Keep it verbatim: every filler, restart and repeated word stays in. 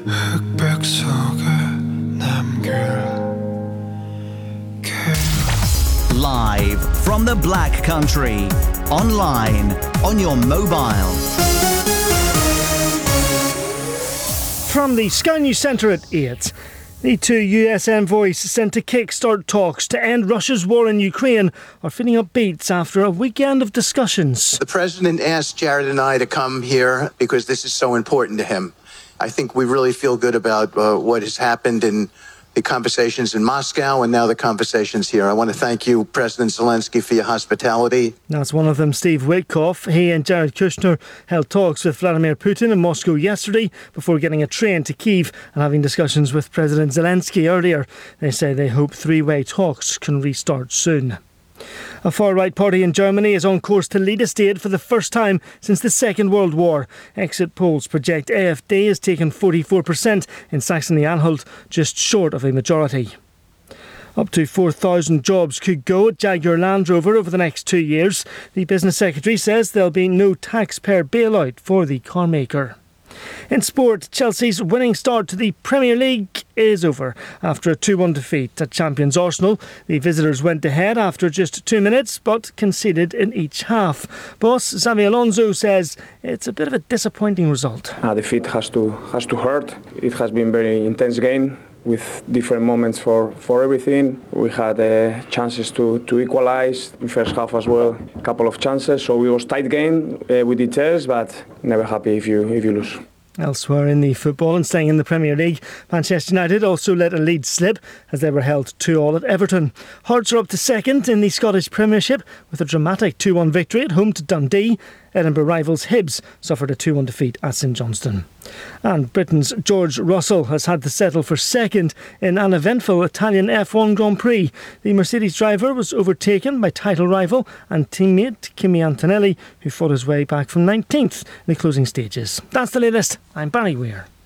흑백 속에 남길 Live from the Black Country, online, on your mobile. From the Sky News Centre at eight, the two U S envoys sent to kickstart talks to end Russia's war in Ukraine are feeling upbeat after a weekend of discussions. The President asked Jared and I to come here because this is so important to him. I think we really feel good about uh, what has happened in the conversations in Moscow and now the conversations here. I want to thank you, President Zelensky, for your hospitality. That's one of them, Steve Witkoff. He and Jared Kushner held talks with Vladimir Putin in Moscow yesterday before getting a train to Kyiv and having discussions with President Zelensky earlier. They say they hope three-way talks can restart soon. A far-right party in Germany is on course to lead a state for the first time since the Second World War. Exit polls project A F D has taken forty-four percent in Saxony-Anhalt, just short of a majority. Up to four thousand jobs could go at Jaguar Land Rover over the next two years. The business secretary says there'll be no taxpayer bailout for the car maker. In sport, Chelsea's winning start to the Premier League is over. After a two one defeat at champions Arsenal, the visitors went ahead after just two minutes but conceded in each half. Boss Xabi Alonso says it's a bit of a disappointing result. A defeat has to has to hurt. It has been a very intense game with different moments for, for everything. We had uh, chances to, to equalise in first half as well, a couple of chances. So it was tight game uh, with each other, but never happy if you if you lose. Elsewhere in the football and staying in the Premier League, Manchester United also let a lead slip as they were held two all at Everton. Hearts are up to second in the Scottish Premiership with a dramatic two one victory at home to Dundee. Edinburgh rivals Hibs suffered a two one defeat at St Johnstone. And Britain's George Russell has had to settle for second in an eventful Italian F one Grand Prix. The Mercedes driver was overtaken by title rival and teammate Kimi Antonelli, who fought his way back from nineteenth in the closing stages. That's the latest. I'm Barry Weir.